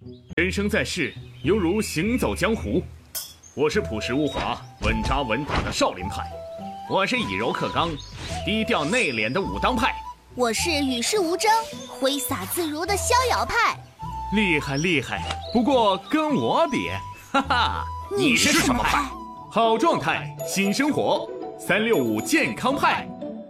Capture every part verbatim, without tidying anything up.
人生在世，犹如行走江湖。我是朴实无华、稳扎稳打的少林派，我是以柔克刚、低调内敛的武当派， 我是与世无争、挥洒自如的逍遥派。 厉害厉害，不过跟我比，哈哈， 你是什么派？ 好状态，新生活，三六五健康派。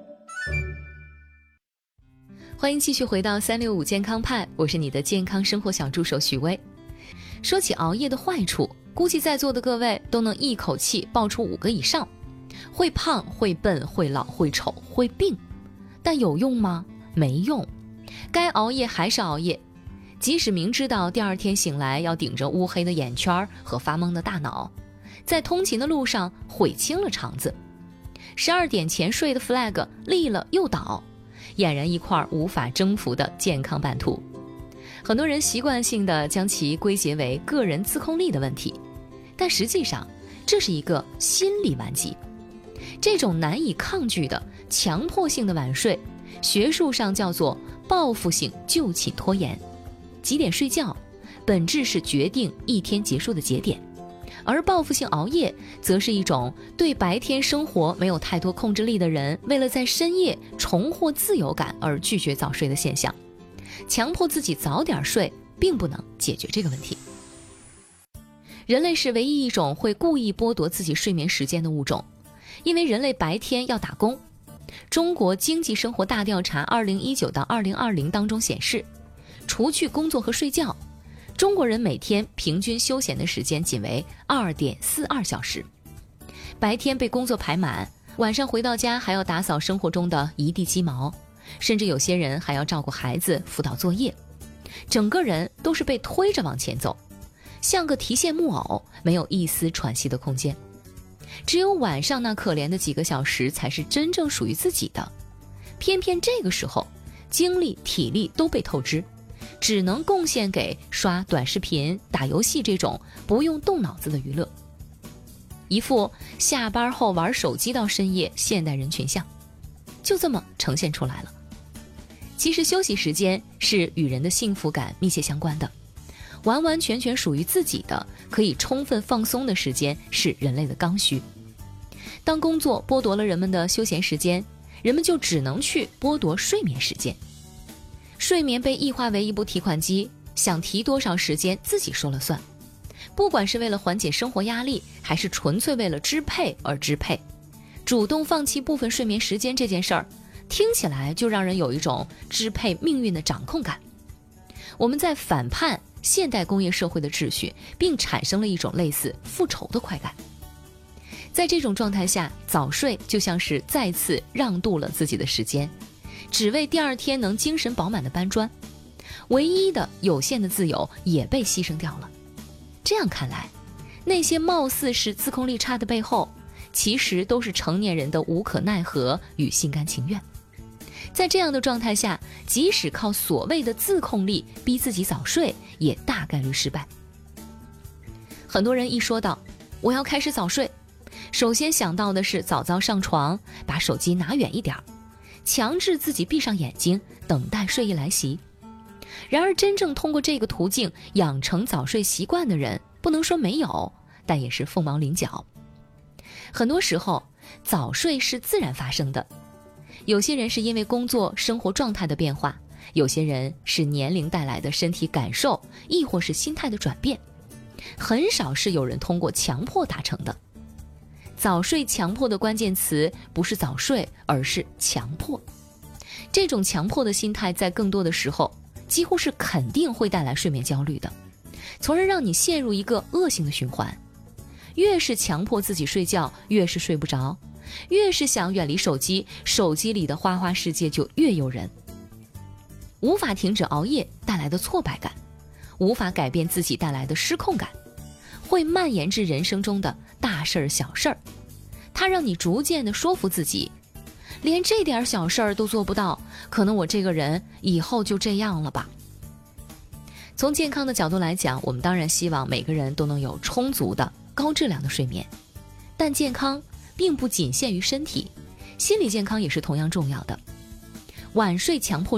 欢迎继续回到三六五健康派，我是你的健康生活小助手许巍。说起熬夜的坏处，估计在座的各位都能一口气爆出五个以上。会胖，会笨，会老，会丑，会病。但有用吗？没用。该熬夜还是熬夜，即使明知道第二天醒来要顶着乌黑的眼圈和发懵的大脑，在通勤的路上悔青了肠子。十二点前睡的 flag 立了又倒，俨然一块无法征服的健康版图。很多人习惯性地将其归结为个人自控力的问题，但实际上这是一个心理顽疾。这种难以抗拒的强迫性的晚睡，学术上叫做报复性就寝拖延。几点睡觉本质是决定一天结束的节点，而报复性熬夜则是一种对白天生活没有太多控制力的人为了在深夜重获自由感而拒绝早睡的现象。强迫自己早点睡并不能解决这个问题。人类是唯一一种会故意剥夺自己睡眠时间的物种，因为人类白天要打工。中国经济生活大调查二零一九到二零二零当中显示，除去工作和睡觉，中国人每天平均休闲的时间仅为 二点四二小时。白天被工作排满，晚上回到家还要打扫生活中的一地鸡毛，甚至有些人还要照顾孩子、辅导作业，整个人都是被推着往前走，像个提线木偶，没有一丝喘息的空间。只有晚上那可怜的几个小时才是真正属于自己的，偏偏这个时候精力体力都被透支，只能贡献给刷短视频、打游戏这种不用动脑子的娱乐，一副下班后玩手机到深夜现代人群像就这么呈现出来了。其实休息时间是与人的幸福感密切相关的，完完全全属于自己的可以充分放松的时间是人类的刚需。当工作剥夺了人们的休闲时间，人们就只能去剥夺睡眠时间。睡眠被异化为一部提款机，想提多少时间自己说了算，不管是为了缓解生活压力，还是纯粹为了支配而支配，主动放弃部分睡眠时间这件事儿，听起来就让人有一种支配命运的掌控感。我们在反叛现代工业社会的秩序，并产生了一种类似复仇的快感。在这种状态下，早睡就像是再次让渡了自己的时间，只为第二天能精神饱满的搬砖，唯一的有限的自由也被牺牲掉了。这样看来，那些貌似是自控力差的背后，其实都是成年人的无可奈何与心甘情愿。在这样的状态下，即使靠所谓的自控力逼自己早睡，也大概率失败。很多人一说到我要开始早睡，首先想到的是早早上床，把手机拿远一点，强制自己闭上眼睛，等待睡意来袭。然而真正通过这个途径养成早睡习惯的人，不能说没有，但也是凤毛麟角。很多时候早睡是自然发生的，有些人是因为工作生活状态的变化，有些人是年龄带来的身体感受，亦或是心态的转变，很少是有人通过强迫达成的。早睡强迫的关键词不是早睡，而是强迫。这种强迫的心态在更多的时候几乎是肯定会带来睡眠焦虑的，从而让你陷入一个恶性的循环。越是强迫自己睡觉，越是睡不着，越是想远离手机，手机里的花花世界就越诱人。无法停止熬夜带来的挫败感，无法改变自己带来的失控感，会蔓延至人生中的大事儿小事儿。它让你逐渐地说服自己，连这点小事儿都做不到，可能我这个人以后就这样了吧。从健康的角度来讲，我们当然希望每个人都能有充足的高质量的睡眠，但健康并不仅限于身体，心理健康也是同样重要的。晚睡强迫症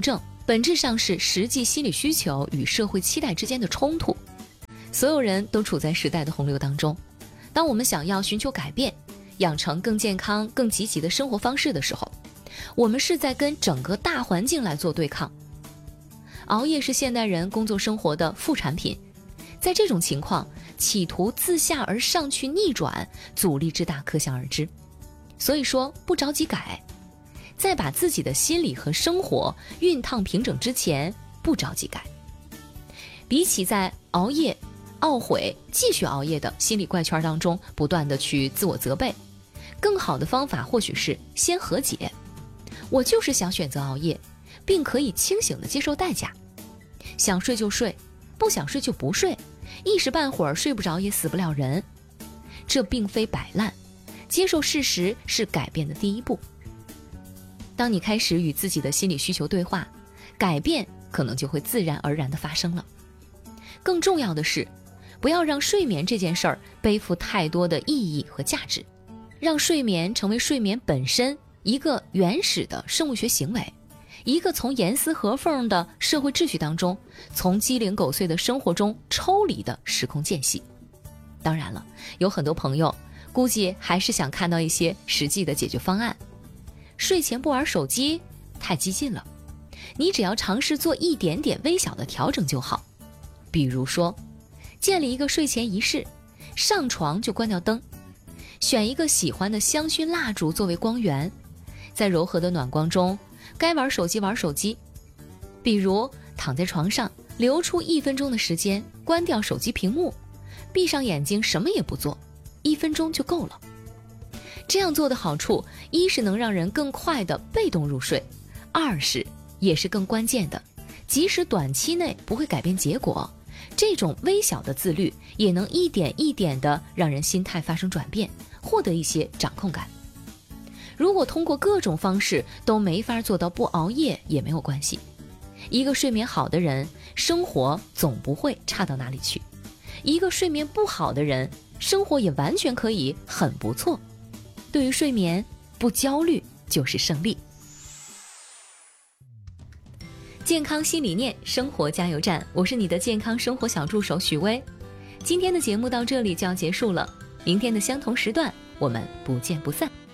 本质上是实际心理需求与社会期待之间的冲突。所有人都处在时代的洪流当中，当我们想要寻求改变，养成更健康、更积极的生活方式的时候，我们是在跟整个大环境来做对抗。熬夜是现代人工作生活的副产品，在这种情况，企图自下而上去逆转，阻力之大可想而知。所以说，不着急改，在把自己的心理和生活熨烫平整之前，不着急改。比起在熬夜、懊悔、继续熬夜的心理怪圈当中不断的去自我责备，更好的方法或许是先和解。我就是想选择熬夜，并可以清醒地接受代价。想睡就睡，不想睡就不睡，一时半会儿睡不着也死不了人。这并非摆烂，接受事实是改变的第一步。当你开始与自己的心理需求对话，改变可能就会自然而然地发生了。更重要的是，不要让睡眠这件事儿背负太多的意义和价值，让睡眠成为睡眠本身一个原始的生物学行为，一个从严丝合缝的社会秩序当中，从鸡零狗碎的生活中抽离的时空间隙。当然了，有很多朋友估计还是想看到一些实际的解决方案。睡前不玩手机太激进了，你只要尝试做一点点微小的调整就好。比如说，建立一个睡前仪式，上床就关掉灯，选一个喜欢的香薰蜡烛作为光源，在柔和的暖光中，该玩手机玩手机。比如躺在床上，留出一分钟的时间，关掉手机屏幕，闭上眼睛什么也不做，一分钟就够了。这样做的好处，一是能让人更快的被动入睡，二是也是更关键的，即使短期内不会改变结果，这种微小的自律也能一点一点的让人心态发生转变，获得一些掌控感。如果通过各种方式都没法做到不熬夜也没有关系，一个睡眠好的人，生活总不会差到哪里去；一个睡眠不好的人，生活也完全可以很不错。对于睡眠，不焦虑就是胜利。健康新理念，生活加油站，我是你的健康生活小助手许巍。今天的节目到这里就要结束了，明天的相同时段，我们不见不散。